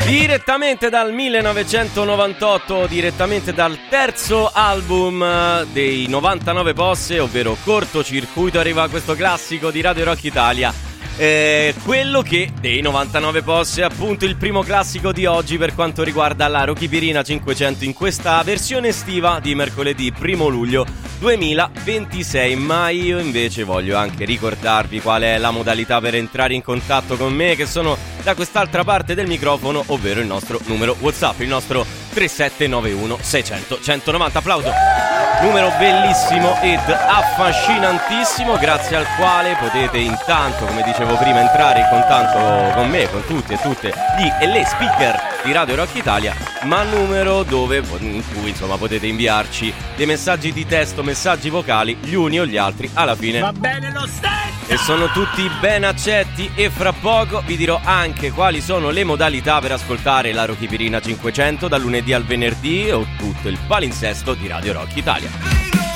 Direttamente dal 1998, direttamente dal terzo album dei 99 Posse, ovvero Cortocircuito, arriva questo classico di Radio Rock Italia. Quello che dei 99 Posse è appunto il primo classico di oggi per quanto riguarda la Rochipirina 500 in questa versione estiva di mercoledì 1 luglio 2026. Ma io invece voglio anche ricordarvi qual è la modalità per entrare in contatto con me, che sono da quest'altra parte del microfono, ovvero il nostro numero WhatsApp, il nostro 3791 600 190. Applauso! Numero bellissimo ed affascinantissimo, grazie al quale potete intanto, come dicevo prima, entrare in contatto con me, con tutti e tutte gli e le speaker di Radio Rock Italia, ma numero in cui insomma potete inviarci dei messaggi di testo, messaggi vocali, gli uni o gli altri, alla fine va bene lo stesso e sono tutti ben accetti. E fra poco vi dirò anche quali sono le modalità per ascoltare la Rochipirina 500 dal lunedì al venerdì o tutto il palinsesto di Radio Rock Italia.